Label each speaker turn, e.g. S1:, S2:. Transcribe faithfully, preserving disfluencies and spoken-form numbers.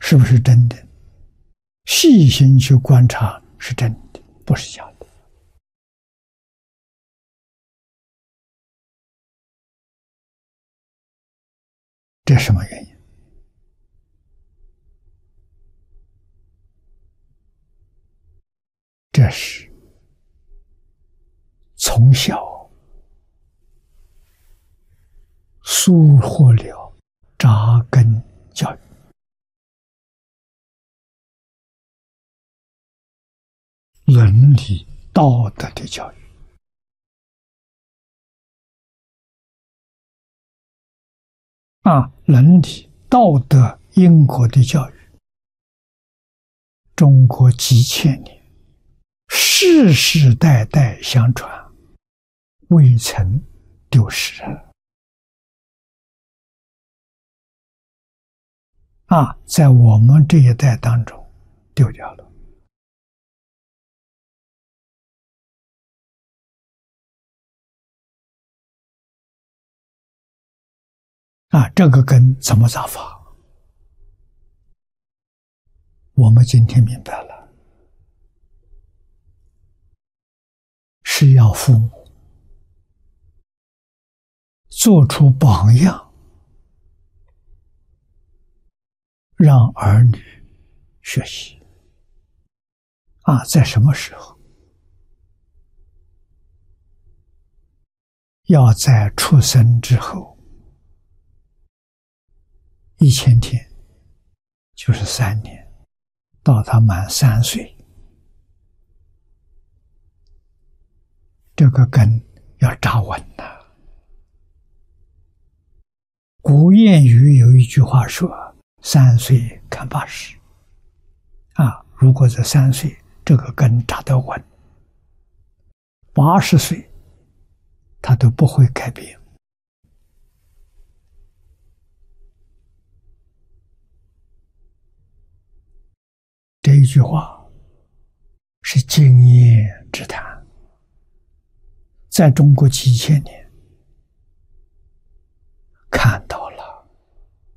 S1: 是不是真的？细心去观察，是真的，不是假的。这是什么原因？这是从小疏忽了扎根教育，伦理道德的教育啊，伦理道德因果的教育，中国几千年世世代代相传，未曾丢失啊，在我们这一代当中丢掉了。啊，这个根怎么扎法？我们今天明白了，是要父母做出榜样，让儿女学习。啊，在什么时候？要在出生之后一千天，就是三年，到他满三岁，这个根要扎稳了。古谚语有一句话说：“三岁看八十。”啊，如果这三岁这个根扎得稳，八十岁他都不会改变。这一句话是经验之谈，在中国几千年